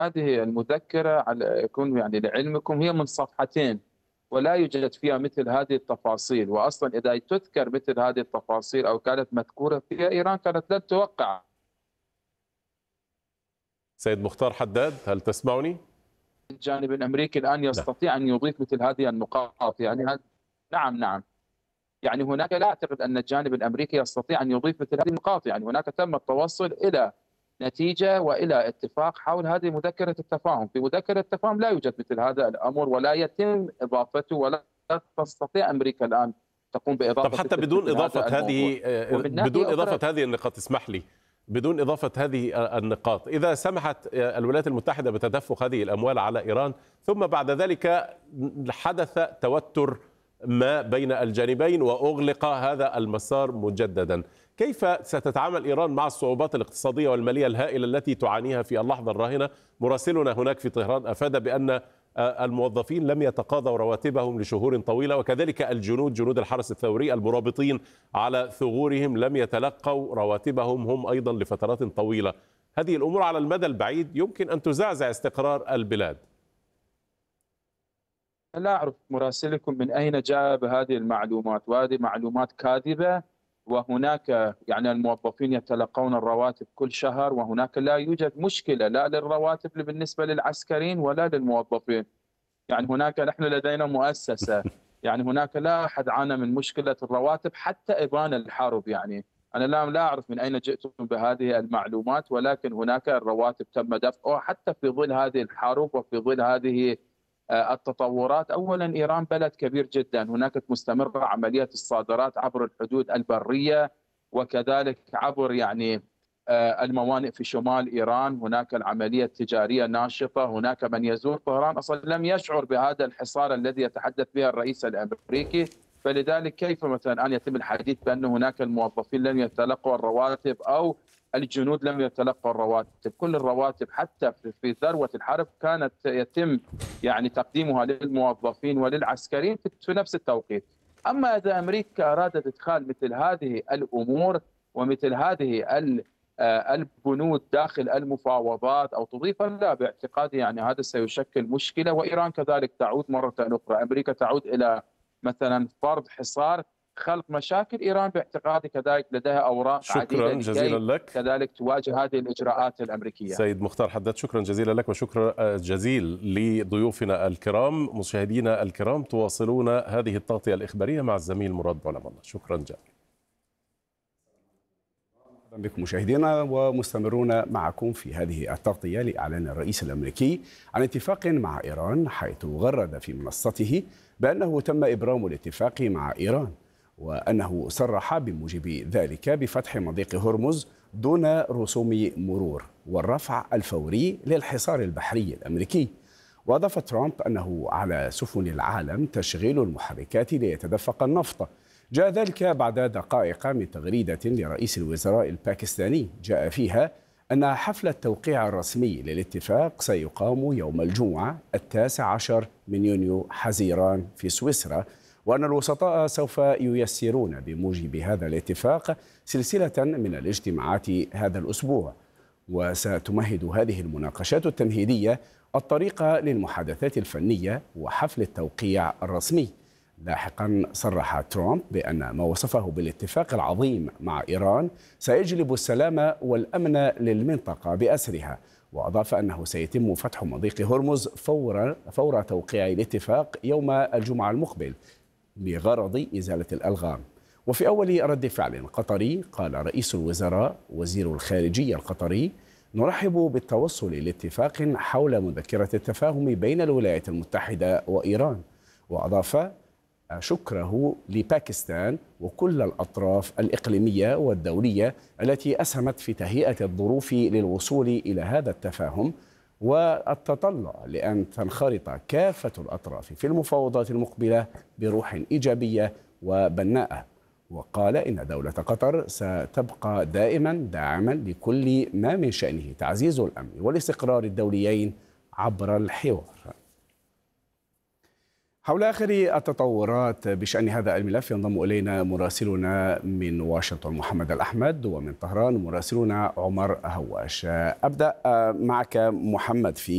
هذه المذكرة على يكون يعني لعلمكم هي من صفحتين، ولا يوجد فيها مثل هذه التفاصيل، وأصلا إذا تذكر مثل هذه التفاصيل أو كانت مذكورة فيها إيران كانت لن توقع. سيد مختار حداد، هل تسمعني؟ الجانب الأمريكي الآن نعم. يستطيع أن يضيف مثل هذه النقاط، يعني نعم نعم، يعني هناك لا أعتقد أن الجانب الأمريكي يستطيع أن يضيف مثل هذه النقاط، يعني هناك تم التوصل إلى نتيجة وإلى اتفاق حول هذه مذكرة التفاهم. في مذكرة التفاهم لا يوجد مثل هذا الأمر ولا يتم إضافته، ولا تستطيع أمريكا الآن تقوم طب بإضافة حتى بدون مثل إضافة هذا الموضوع. هذه ومن بدون ناحية أخرى إضافة هذه النقاط، اسمح لي، بدون إضافة هذه النقاط، إذا سمحت الولايات المتحدة بتدفق هذه الأموال على إيران ثم بعد ذلك حدث توتر ما بين الجانبين وأغلق هذا المسار مجددا، كيف ستتعامل إيران مع الصعوبات الاقتصادية والمالية الهائلة التي تعانيها في اللحظة الراهنة؟ مراسلنا هناك في طهران أفاد بأن الموظفين لم يتقاضوا رواتبهم لشهور طويلة، وكذلك الجنود، جنود الحرس الثوري المرابطين على ثغورهم لم يتلقوا رواتبهم هم أيضا لفترات طويلة. هذه الأمور على المدى البعيد يمكن أن تزعزع استقرار البلاد. لا أعرف مراسلكم من أين جاء بهذه المعلومات، وهذه معلومات كاذبة. وهناك يعني الموظفين يتلقون الرواتب كل شهر، وهناك لا يوجد مشكلة لا للرواتب بالنسبة للعسكريين ولا للموظفين. يعني هناك نحن لدينا مؤسسة، يعني هناك لا أحد عانى من مشكلة الرواتب حتى إبان الحرب. يعني أنا لا أعرف من أين جئتم بهذه المعلومات، ولكن هناك الرواتب تم دفعها حتى في ظل هذه الحرب وفي ظل هذه التطورات. أولا إيران بلد كبير جدا، هناك مستمرة عملية الصادرات عبر الحدود البرية وكذلك عبر يعني الموانئ في شمال إيران. هناك العملية التجارية ناشطة، هناك من يزور طهران أصلا لم يشعر بهذا الحصار الذي يتحدث به الرئيس الأمريكي. فلذلك كيف مثلا الآن يتم الحديث بأن هناك الموظفين لم يتلقوا الرواتب أو الجنود لم يتلقوا الرواتب؟ كل الرواتب حتى في ذروة الحرب كانت يتم يعني تقديمها للموظفين وللعسكريين في نفس التوقيت. أما إذا أمريكا أرادت إدخال مثل هذه الأمور ومثل هذه البنود داخل المفاوضات أو تضيفها، لا، باعتقادي يعني هذا سيشكل مشكلة. وإيران كذلك تعود مرة أخرى، أمريكا تعود إلى مثلا فرض حصار، خلق مشاكل. إيران باعتقادي كذلك لديها أوراق عديدة شكرا جزيلا لكي لك كذلك تواجه هذه الإجراءات الأمريكية. سيد مختار حداد، شكرا جزيلا لك وشكرا جزيل لضيوفنا الكرام. مشاهدينا الكرام، تواصلون هذه التغطية الإخبارية مع الزميل مراد بولم الله. شكرا جزيلا. أهلا بكم مشاهدينا، ومستمرون معكم في هذه التغطية لإعلان الرئيس الأمريكي عن اتفاق مع إيران، حيث غرد في منصته بأنه تم إبرام الاتفاق مع إيران، وأنه صرح بموجب ذلك بفتح مضيق هرمز دون رسوم مرور والرفع الفوري للحصار البحري الأمريكي. وأضاف ترامب أنه على سفن العالم تشغيل المحركات ليتدفق النفط. جاء ذلك بعد دقائق من تغريدة لرئيس الوزراء الباكستاني جاء فيها أن حفل التوقيع الرسمي للاتفاق سيقام يوم الجمعة 19 من يونيو حزيران في سويسرا، وأن الوسطاء سوف ييسرون بموجب هذا الاتفاق سلسلة من الاجتماعات هذا الأسبوع. وستمهد هذه المناقشات التمهيدية الطريق للمحادثات الفنية وحفل التوقيع الرسمي. لاحقا صرح ترامب بأن ما وصفه بالاتفاق العظيم مع إيران سيجلب السلام والأمن للمنطقة بأسرها، وأضاف أنه سيتم فتح مضيق هرمز فور توقيع الاتفاق يوم الجمعة المقبل بغرض إزالة الألغام. وفي أول رد فعل قطري قال رئيس الوزراء وزير الخارجية القطري: نرحب بالتوصل لاتفاق حول مذكرة التفاهم بين الولايات المتحدة وإيران. وأضاف شكره لباكستان وكل الأطراف الإقليمية والدولية التي أسهمت في تهيئة الظروف للوصول إلى هذا التفاهم، والتطلع لأن تنخرط كافة الأطراف في المفاوضات المقبلة بروح إيجابية وبناءة. وقال إن دولة قطر ستبقى دائما داعما لكل ما من شأنه تعزيز الأمن والاستقرار الدوليين عبر الحوار. حول آخر التطورات بشأن هذا الملف ينضم إلينا مراسلنا من واشنطن محمد الأحمد، ومن طهران مراسلنا عمر هواش. أبدأ معك محمد في